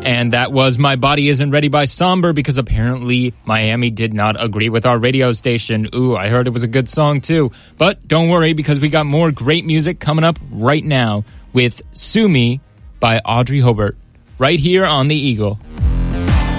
And that was My Body Isn't Ready by Somber, because apparently Miami did not agree with our radio station. Ooh, I heard it was a good song too. But don't worry, because we got more great music coming up right now with Sue Me by Audrey Hobart, right here on The Eagle.